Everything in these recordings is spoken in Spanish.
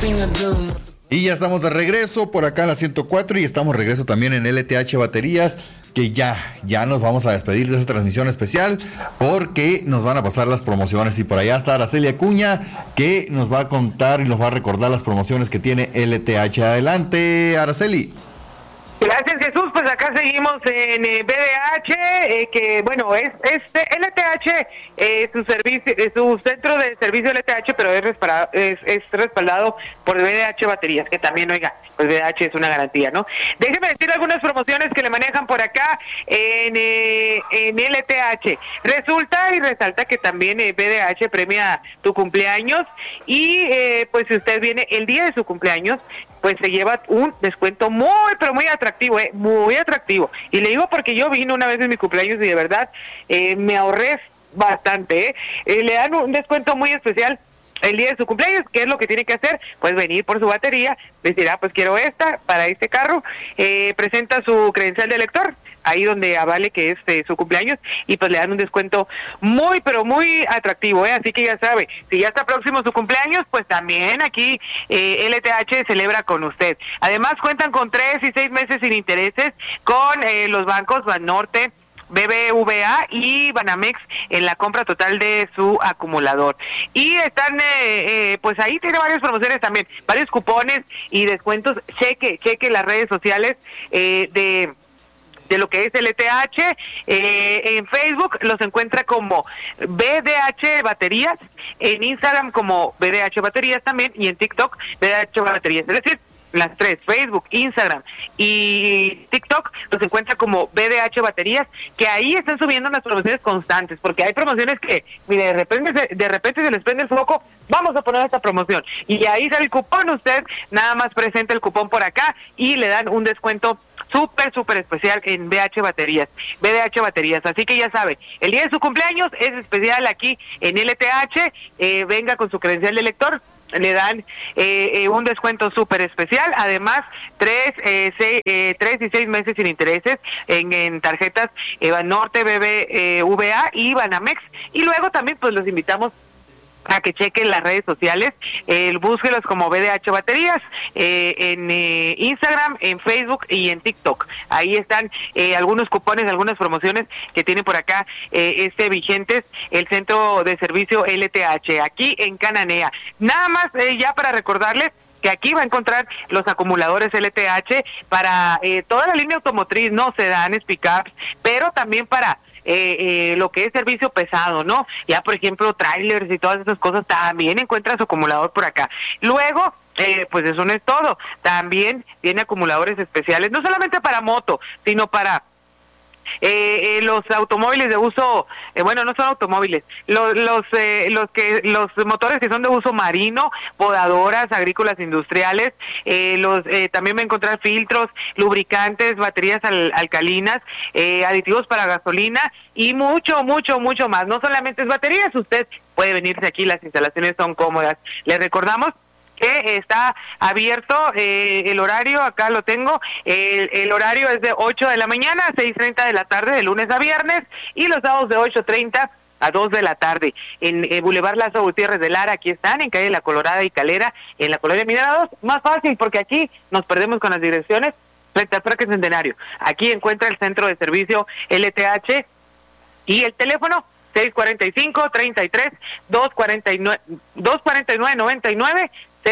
Y ya estamos de regreso por acá en la 104 y estamos de regreso también en LTH Baterías, que ya nos vamos a despedir de esta transmisión especial porque nos van a pasar las promociones y por allá está Araceli Acuña que nos va a contar y nos va a recordar las promociones que tiene LTH. Adelante, Araceli. Gracias, Jesús. Pues acá seguimos en BDH, que bueno, es LTH, su servicio, su centro de servicio LTH, pero es respaldado por BDH Baterías, que también, oiga, pues BDH es una garantía, ¿no? Déjeme decir algunas promociones que le manejan por acá en LTH. Resulta y resalta que también BDH premia tu cumpleaños y pues si usted viene el día de su cumpleaños, pues se lleva un descuento muy, pero muy atractivo, muy atractivo. Y le digo porque yo vine una vez en mi cumpleaños y de verdad me ahorré bastante, le dan un descuento muy especial el día de su cumpleaños. ¿Qué es lo que tiene que hacer? Pues venir por su batería, decir, pues quiero esta para este carro, presenta su credencial de lector, ahí donde avale que es su cumpleaños, y pues le dan un descuento muy, pero muy atractivo, así que ya sabe, si ya está próximo su cumpleaños, pues también aquí LTH celebra con usted. Además cuentan con 3 y 6 meses sin intereses con los bancos Banorte, BBVA y Banamex en la compra total de su acumulador. Y están, pues ahí tiene varias promociones también, varios cupones y descuentos. Cheque las redes sociales de lo que es LTH, en Facebook los encuentra como BDH Baterías, en Instagram como BDH Baterías también, y en TikTok BDH Baterías, es decir, las tres, Facebook, Instagram y TikTok, los encuentra como BDH Baterías, que ahí están subiendo unas promociones constantes, porque hay promociones que, mire, de repente se les prende el foco, vamos a poner esta promoción, y ahí sale el cupón, usted nada más presenta el cupón por acá y le dan un descuento súper especial en BDH Baterías, así que ya sabe, el día de su cumpleaños es especial aquí en LTH, venga con su credencial de lector, le dan un descuento súper especial, además 3 y 6 meses sin intereses en tarjetas Banorte, BBVA y Banamex, y luego también pues los invitamos a que chequen las redes sociales, búsquelos como BDH Baterías, en Instagram, en Facebook y en TikTok. Ahí están algunos cupones, algunas promociones que tiene por acá vigentes el centro de servicio LTH, aquí en Cananea. Nada más ya para recordarles que aquí va a encontrar los acumuladores LTH para toda la línea automotriz, no sedanes, pickups, pero también para lo que es servicio pesado, ¿no? Ya, por ejemplo, trailers y todas esas cosas, también encuentra su acumulador por acá. Luego, pues eso no es todo, también tiene acumuladores especiales, no solamente para moto, sino para los automóviles de uso, bueno, no son automóviles, los motores que son de uso marino, podadoras, agrícolas, industriales, también va a encontrar filtros, lubricantes, baterías alcalinas, aditivos para gasolina y mucho más. No solamente es baterías, usted puede venirse aquí, las instalaciones son cómodas. Les recordamos que está abierto el horario, acá lo tengo, el horario es de 8 de la mañana a 6:30 de la tarde, de lunes a viernes, y los sábados de 8:30 a 2 de la tarde. En Boulevard Lázaro Gutiérrez de Lara, aquí están, en calle La Colorada y Calera, en la colonia Mineros, más fácil, porque aquí nos perdemos con las direcciones, frente al Parque Centenario. Aquí encuentra el centro de servicio LTH y el teléfono 645-33-249-99,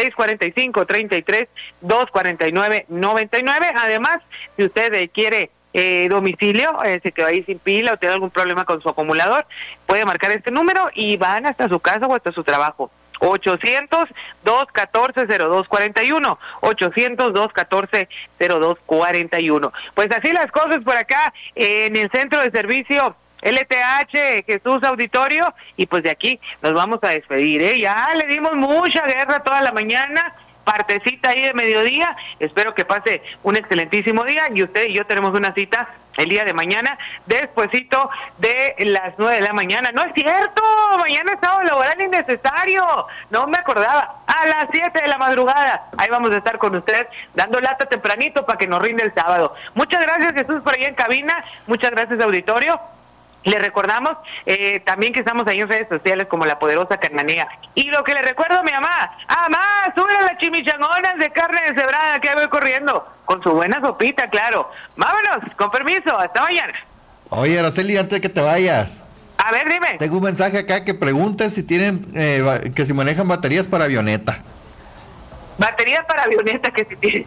645-33-249-99. Además, si usted quiere domicilio, se quedó ahí sin pila o tiene algún problema con su acumulador, puede marcar este número y van hasta su casa o hasta su trabajo. 800-214-0241, 800-214-0241. Pues así las cosas por acá en el centro de servicio LTH, Jesús Auditorio, y pues de aquí nos vamos a despedir, ya le dimos mucha guerra toda la mañana, partecita ahí de mediodía, espero que pase un excelentísimo día, y usted y yo tenemos una cita el día de mañana, despuesito de las 9 de la mañana. No es cierto, mañana es sábado laboral innecesario, no me acordaba, a las 7 de la madrugada, ahí vamos a estar con usted, dando lata tempranito para que nos rinde el sábado. Muchas gracias, Jesús, por ahí en cabina, muchas gracias, auditorio. Le recordamos también que estamos ahí en redes sociales como La Poderosa Cananea. Y lo que le recuerdo a mi mamá, sube las chimichangonas de carne deshebrada que voy corriendo, con su buena sopita, claro. Vámonos, con permiso, hasta mañana. Oye, Araceli, antes de que te vayas. A ver, dime. Tengo un mensaje acá que pregunta si tienen, que si manejan baterías para avioneta. Baterías para avioneta que si tienen.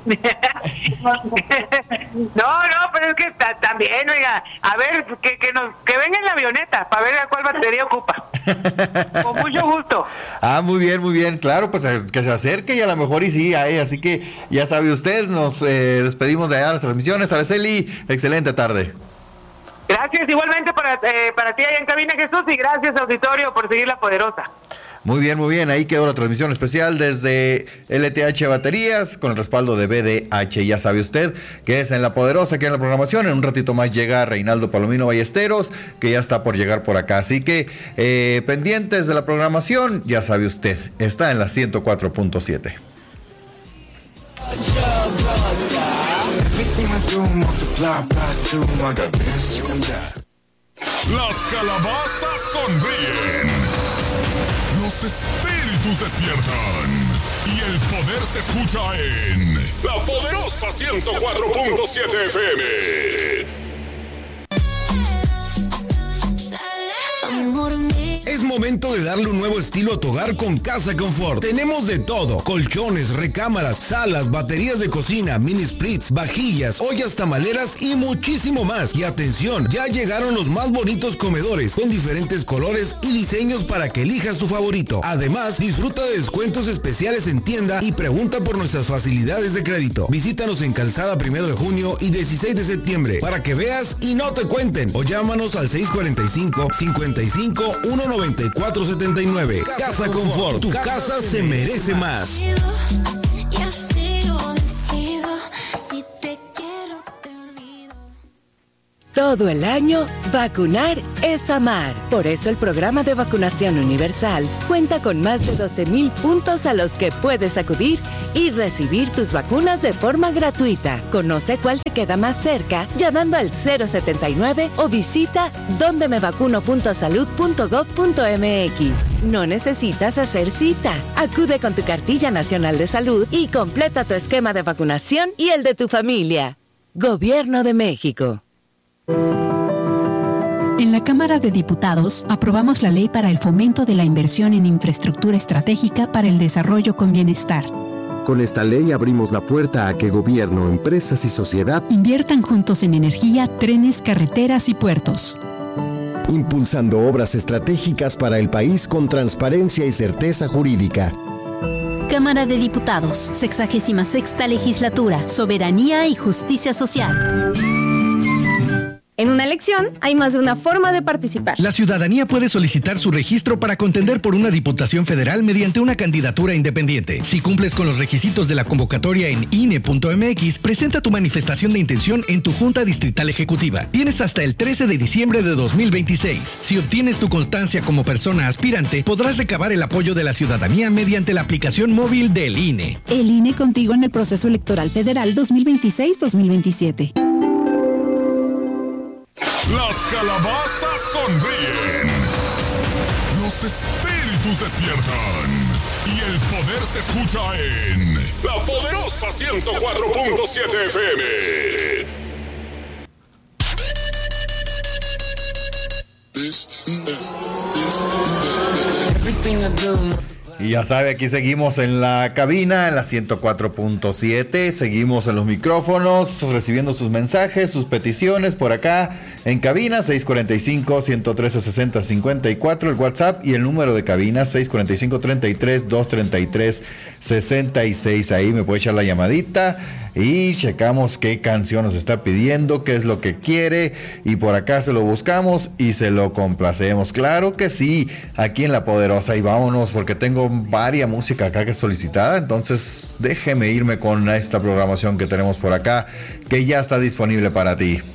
No, pero es que también, oiga, a ver, que venga en la avioneta para ver a cuál batería ocupa. Con mucho gusto. Muy bien, claro, pues que se acerque y a lo mejor y sí, así que ya sabe usted, nos despedimos de allá las transmisiones. Araceli, excelente tarde. Gracias, igualmente para ti allá en cabina, Jesús, y gracias, auditorio, por seguir La Poderosa. Muy bien, ahí quedó la transmisión especial desde LTH Baterías con el respaldo de BDH. Ya sabe usted que es en La Poderosa, aquí en la programación. En un ratito más llega Reinaldo Palomino Ballesteros, que ya está por llegar por acá. Así que pendientes de la programación, ya sabe usted, está en la 104.7. Las calabazas sonríen. Los espíritus despiertan y el poder se escucha en La Poderosa 104.7 FM. Es momento de darle un nuevo estilo a tu hogar con Casa Confort. Tenemos de todo: colchones, recámaras, salas, baterías de cocina, mini splits, vajillas, ollas tamaleras y muchísimo más. Y atención, ya llegaron los más bonitos comedores con diferentes colores y diseños para que elijas tu favorito. Además, disfruta de descuentos especiales en tienda y pregunta por nuestras facilidades de crédito. Visítanos en Calzada 1 de junio y 16 de septiembre para que veas y no te cuenten, o llámanos al 645-55-194-79. Casa Confort, tu casa se merece más. Todo el año, vacunar es amar. Por eso el programa de vacunación universal cuenta con más de 12,000 puntos a los que puedes acudir y recibir tus vacunas de forma gratuita. Conoce cuál te queda más cerca llamando al 079 o visita dondemevacuno.salud.gov.mx. No necesitas hacer cita. Acude con tu cartilla nacional de salud y completa tu esquema de vacunación y el de tu familia. Gobierno de México. En la Cámara de Diputados aprobamos la Ley para el Fomento de la Inversión en Infraestructura Estratégica para el Desarrollo con Bienestar. Con esta ley abrimos la puerta a que gobierno, empresas y sociedad inviertan juntos en energía, trenes, carreteras y puertos, impulsando obras estratégicas para el país con transparencia y certeza jurídica. Cámara de Diputados, 66ª Legislatura, Soberanía y Justicia Social. En una elección hay más de una forma de participar. La ciudadanía puede solicitar su registro para contender por una diputación federal mediante una candidatura independiente. Si cumples con los requisitos de la convocatoria en INE.mx, presenta tu manifestación de intención en tu Junta Distrital Ejecutiva. Tienes hasta el 13 de diciembre de 2026. Si obtienes tu constancia como persona aspirante, podrás recabar el apoyo de la ciudadanía mediante la aplicación móvil del INE. El INE contigo en el proceso electoral federal 2026-2027. Las calabazas sonríen. Los espíritus despiertan. Y el poder se escucha en La Poderosa 104.7 FM. Y ya sabe, aquí seguimos en la cabina, en la 104.7, seguimos en los micrófonos, recibiendo sus mensajes, sus peticiones por acá en cabina, 645-113-6054, el WhatsApp y el número de cabina, 645-33-233-66, ahí me puede echar la llamadita y checamos qué canción nos está pidiendo, qué es lo que quiere, y por acá se lo buscamos y se lo complacemos, claro que sí, aquí en La Poderosa, y vámonos porque tengo varias música acá que es solicitada, entonces déjeme irme con esta programación que tenemos por acá, que ya está disponible para ti.